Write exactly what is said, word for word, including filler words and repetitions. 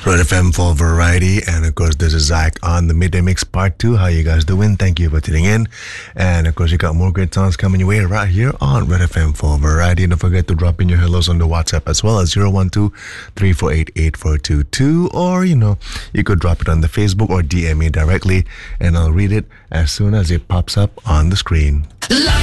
Red F M for Variety, and of course this is Zach on the Midday Mix Part two. How you guys doing? Thank you for tuning in, and of course you got more great songs coming your way right here on Red F M for Variety. And don't forget to drop in your hellos on the WhatsApp as well as zero one two, three four eight, eight four two two, or you know you could drop it on the Facebook or D M me directly, and I'll read it as soon as it pops up on the screen.